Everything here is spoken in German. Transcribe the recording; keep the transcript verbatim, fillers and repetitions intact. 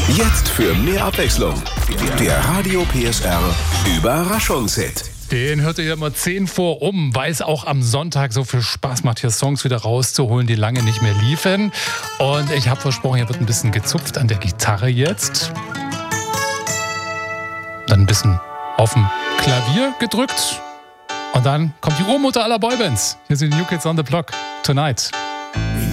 Jetzt für mehr Abwechslung. Der Radio P S R Überraschungshit. Den hört ihr immer zehn vor um, weil es auch am Sonntag so viel Spaß macht, hier Songs wieder rauszuholen, die lange nicht mehr liefen. Und ich habe versprochen, hier wird ein bisschen gezupft an der Gitarre jetzt. Dann ein bisschen auf dem Klavier gedrückt. Und dann kommt die Urmutter aller Boybands. Hier sind die New Kids on the Block. Tonight.